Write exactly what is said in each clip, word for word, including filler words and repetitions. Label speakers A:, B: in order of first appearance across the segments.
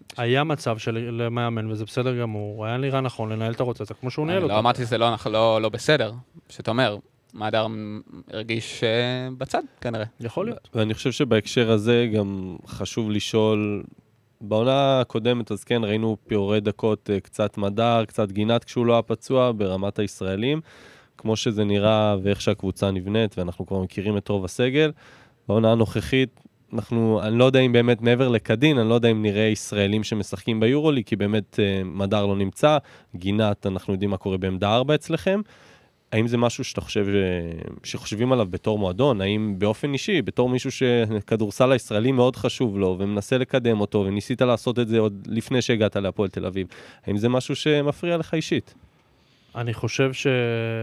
A: היה מצב של למאמן, וזה בסדר גמור, היה נראה נכון לנהל את הרוצצה, כמו שהוא ניהל אותו.
B: לא אמרתי שזה לא בסדר, שאתה אומר, מהדר הרגיש בצד, כנראה.
A: יכול להיות.
C: ואני חושב שבהקשר הזה גם חשוב לשאול, בעונה הקודמת, אז כן, ראינו פיורי דקות קצת מדר, קצת גינת כשהוא לא הפצוע ברמת הישראלים, כמו שזה נראה ואיך שהקבוצה נבנית, ואנחנו כבר מכירים את רוב הסגל. בעונה הנוכחית, אנחנו, אני לא יודע אם באמת מעבר לקדין, אני לא יודע אם נראה ישראלים שמשחקים ביורוליג, כי באמת מדר לא נמצא, גינת, אנחנו יודעים מה קורה בעמדה ארבע אצלכם. האם זה משהו שאתה חושב, שחושבים עליו בתור מועדון? האם באופן אישי, בתור מישהו שכדורסל הישראלי מאוד חשוב לו, ומנסה לקדם אותו, וניסית לעשות את זה עוד לפני שהגעת להפועל תל אביב, האם זה משהו שמפריע לך אישית?
A: אני חושב ש...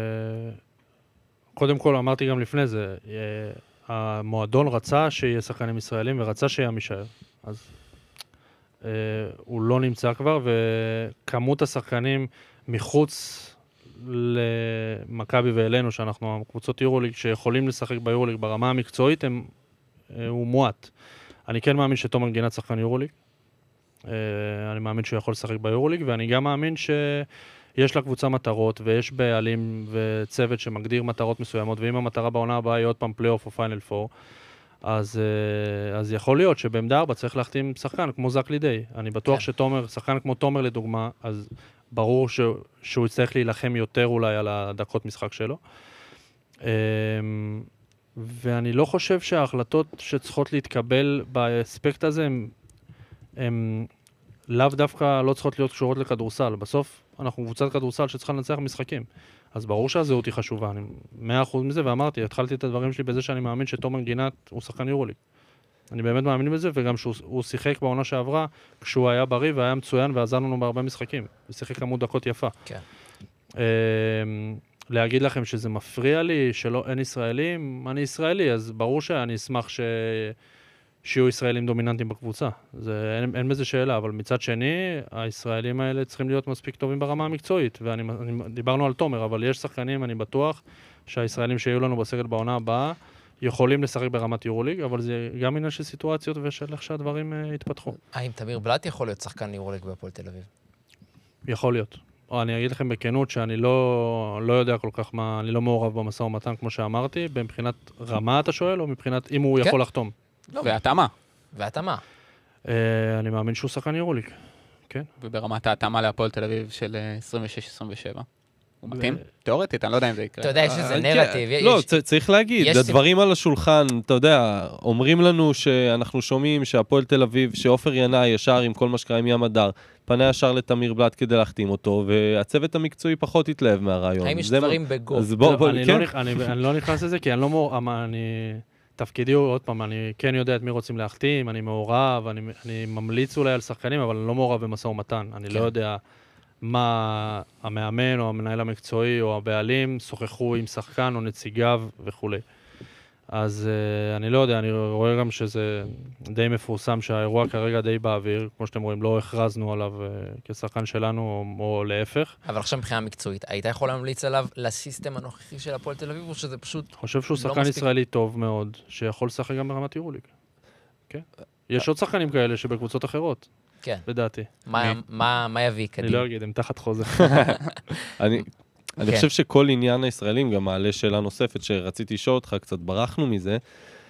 A: קודם כל, אמרתי גם לפני זה, המועדון רצה שיהיה שחקנים ישראלים, ורצה שיהיה משאר. אז אה, הוא לא נמצא כבר, וכמות השחקנים מחוץ למכבי ואלינו, שאנחנו הקבוצות יורוליג, שיכולים לשחק ביורוליג ברמה המקצועית, הם, אה, הוא מועט. אני כן מאמין שתומר גינת שחקן יורוליג. אה, אני מאמין שהוא יכול לשחק ביורוליג, ואני גם מאמין שיש לה קבוצה מטרות, ויש בעלים וצוות שמגדיר מטרות מסוימות, ואם המטרה בעונה הבאה היא עוד פעם פלייאוף או פיינל פור, אז, אז יכול להיות שבעמדה ארבע צריך להחתים שחקן כמו זק לידי. אני בטוח כן. שתומר, שחקן כמו תומר לדוגמה, אז ברור ש, שהוא יצטרך להילחם יותר אולי על הדקות משחק שלו. ואני לא חושב שההחלטות שצריכות להתקבל באספקט הזה, הם, הם לאו דווקא לא צריכות להיות קשורות לכדורסל. בסוף אנחנו קבוצת כדורסל שצריכה לנצח משחקים. אז ברור שהזהות היא חשובה, אני מאה אחוז מזה, ואמרתי, התחלתי את הדברים שלי בזה שאני מאמין שתומר גינת הוא שחקן יורוליג. אני באמת מאמין בזה, וגם שהוא שיחק בעונה שעברה, כשהוא היה בריא והיה מצוין, ועזר לנו בהרבה משחקים. הוא שיחק כמות דקות יפה.
D: כן.
A: להגיד לכם שזה מפריע לי, שלא אין ישראלים, אני ישראלי, אז ברור שאני אשמח ש... שיהיו ישראלים דומיננטיים בקבוצה. זה, אין, אין בזה שאלה, אבל מצד שני, הישראלים האלה צריכים להיות מספיק טובים ברמה המקצועית, ואני אני, דיברנו על תומר, אבל יש שחקנים, אני בטוח, שהישראלים שיהיו לנו בסגל בעונה הבאה, יכולים לשחק ברמת יורוליג, אבל זה גם עניין של סיטואציות ושל איך שהדברים uh, יתפתחו.
D: האם תמיר בלט יכול להיות שחקן יורוליג בהפועל תל אביב?
A: יכול להיות. או אני אגיד לכם בכנות שאני לא, לא יודע כל כך מה, אני לא מעורב במשא ומתן, כמו שאמרתי, מבחינת רמה אתה שואל, או מבחינת אם הוא
D: כן.
A: יכול לחתום?
B: לא, והתאמה.
D: והתאמה.
A: Uh, אני מאמין שהוא שחקן יורוליג. כן.
B: וברמת ההתאמה להפועל תל אביב של עשרים ושש עשרים ושבע. הוא מתאים? תיאורטית, אני לא יודע אם זה יקרה.
D: אתה יודע, יש איזה נרטיב.
C: לא, צריך להגיד, הדברים על השולחן, אתה יודע, אומרים לנו שאנחנו שומעים שהפועל תל אביב, שאופר ינאי ישר עם כל מה שקרה עם ים הדר, פנה ישר לתמיר בלט כדי להחתים אותו, והצוות המקצועי פחות התלהב מהרעיון.
D: האם יש דברים בגו?
A: אני לא נכנס לזה, כי אני לא... תפקידי הוא, עוד פעם, אני כן יודע את מי רוצים להחתים, אני מעורב, אני, אני ממליץ אולי על שחקנים, אבל אני לא מעורב במשא ומתן. אני כן. לא יודע מה המאמן או המנהל המקצועי או הבעלים שוחחו עם שחקן או נציגיו וכו'. אז uh, אני לא יודע, אני רואה גם שזה די מפורסם שהאירוע כרגע די באוויר, כמו שאתם רואים, לא הכרזנו עליו uh, כשחקן שלנו או, או להפך.
D: אבל עכשיו מבחינה מקצועית, היית יכול להמליץ עליו לסיסטם הנוכחי של הפועל תל אביב, או שזה פשוט
A: אני חושב שהוא
D: לא
A: שחקן
D: מספיק...
A: ישראלי טוב מאוד, שיכול לשחק גם ברמת יורוליג. כן? יש עוד שחקנים כאלה שבקבוצות אחרות,
D: כן.
A: לדעתי.
D: מה, מה, מה יביא קדימה?
A: אני לא אגיד, הם תחת חוזה.
C: אני... אני חושב שכל עניין הישראלים גם מעלה שאלה נוספת שרציתי לשאול אותך, קצת ברחנו מזה.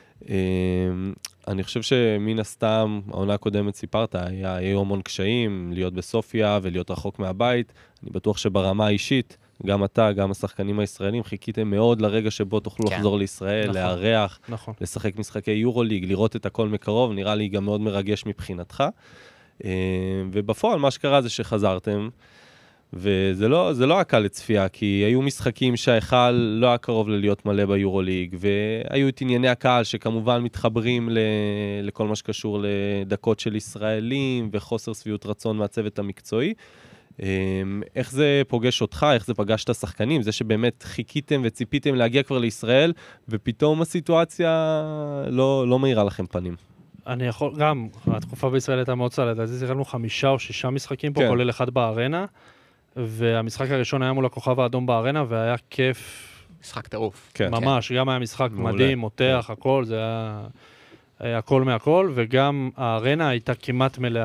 C: אני חושב שמן הסתם, העונה הקודמת סיפרת, היו המון קשיים, להיות בסופיה ולהיות רחוק מהבית. אני בטוח שברמה האישית, גם אתה, גם השחקנים הישראלים, חיכיתם מאוד לרגע שבו תוכלו לחזור לישראל, לארח, לשחק משחקי יורוליג, לראות את הכל מקרוב, נראה לי גם מאוד מרגש מבחינתך. ובפועל מה שקרה זה שחזרתם, וזה לא, זה לא הקל לצפייה, כי היו משחקים שההיכל לא היה קרוב ללהיות מלא ביורוליג, והיו את ענייני הקהל שכמובן מתחברים ל, לכל מה שקשור לדקות של ישראלים, וחוסר סביעות רצון מהצוות המקצועי. איך זה פוגש אותך, איך זה פגש את השחקנים, זה שבאמת חיכיתם וציפיתם להגיע כבר לישראל, ופתאום הסיטואציה לא, לא מהירה לכם פנים.
A: אני יכול, גם, התקופה בישראל הייתה מאוד צלת, אז זיכרנו חמישה או שישה משחקים פה, כן. כולל אחד בארנה, והמשחק הראשון היה מול הכוכב האדום בארנה, והיה כיף.
B: משחק טירוף.
A: כן. ממש, כן. גם היה משחק מדהים, מותח, הכל, זה היה הכל מהכל, וגם הארנה הייתה כמעט מלאה.